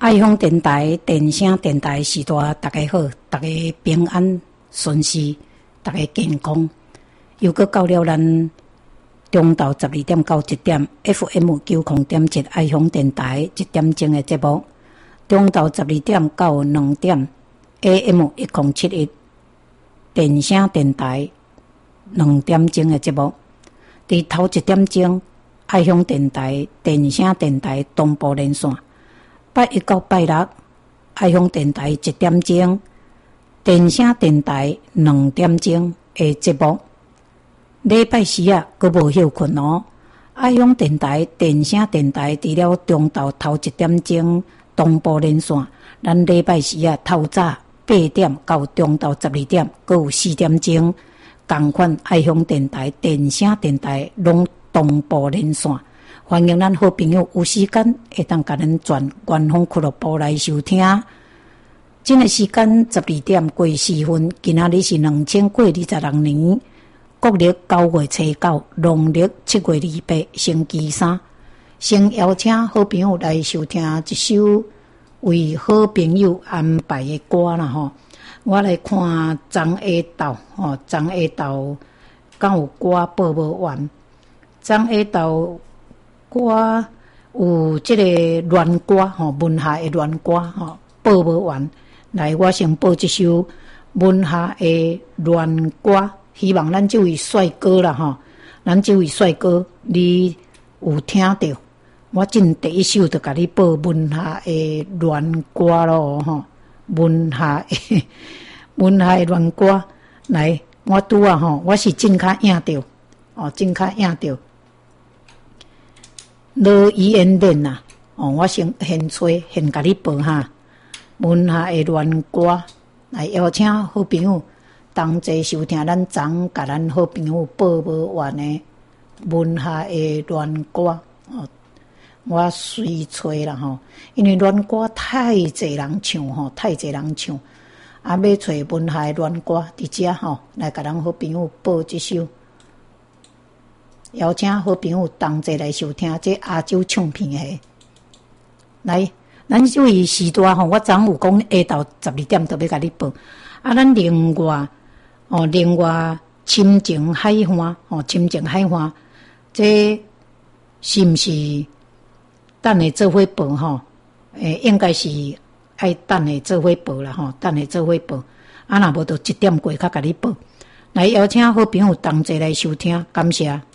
爱乡电台电声电台时代，大家好，大家平安顺遂，大家健康。又搁到了咱中昼12点到1点 FM 90.7爱乡电台1点钟的节目，中昼12点到2点 AM 1071电声电台2点钟的节目。伫头1点钟，爱乡电台电声电台同步连线。拜一到拜六，爱乡电台1点钟，电声电台2点钟的节目。礼拜四啊，阁无休困哦。爱乡电台电声电台除了中昼头1点钟同步连线，咱礼拜四啊透早8点到中昼12点，阁有4点钟，同款爱乡电台电声电台拢同步连线。欢迎咱好朋友有时间会当甲咱转官方俱乐部来收听。这个时间12点过4分，今仔日是2022年国历9月初9，农历7月28，星期三。先邀请好朋友来收听一首为好朋友安排的歌啦吼。我来看张下豆吼，张下豆敢有歌报无完，张下豆。歌有即个恋歌吼，文下的恋歌吼，报无完。来，我先报一首文下的恋歌，希望咱这位帅哥啦吼，咱这位帅哥你有听到？我进第一首就甲你报文下的恋歌咯吼，文下的恋歌。来，我拄啊吼，我是真较影着哦，真较影着。罗伊恩恋呐，我先吹，先甲你报哈。文下的恋歌，来邀请好朋友同齐收听咱昨甲咱好朋友报无完的文下的恋歌。我随吹啦吼，因为恋歌太侪人唱吼，太侪人唱，要找文下的恋歌伫遮吼，来甲咱好朋友报一首。邀请好朋友同齐来收听这亚洲唱片的。来，咱这位时段吼，我昨有讲下昼12点都要甲你报。咱另外亲情海岸亲情海岸，这是毋是等下做伙报吼？应该是爱等下做伙报啦吼，等下做伙报。若无就1点过较甲你报。来邀请好朋友同齐来收听，感谢。